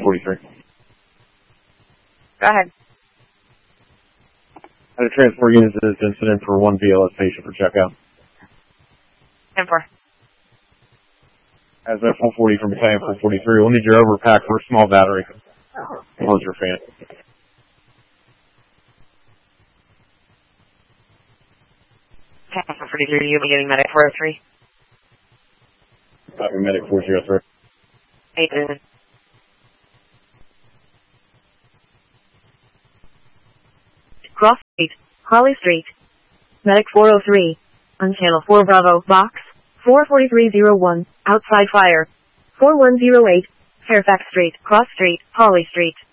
443. Go ahead. I had to transport units to this incident for one BLS patient for checkout. 10-4. As at 440 from battalion 443, we'll need your overpack for a small battery. Close your fan. Okay, 443, you'll be getting medic 403. Copy, medic 403. 8. Cross Street, Holly Street. Medic 403. On channel 4 Bravo, box 44301, outside fire. 4108, Fairfax Street, Cross Street, Holly Street.